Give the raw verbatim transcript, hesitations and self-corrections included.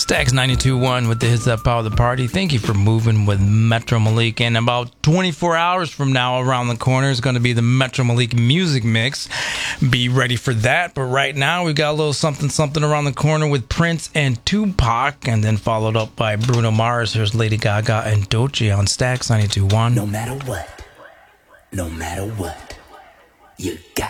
Stax ninety-two point one with the hits that power the party. Thank you for moving with Metro Malik. And about twenty-four hours from now, around the corner, is going to be the Metro Malik Music Mix. Be ready for that. But right now, we got a little something something around the corner with Prince and Tupac, and then followed up by Bruno Mars. Here's Lady Gaga and Doechii on Stax ninety-two point one. No matter what, no matter what, you got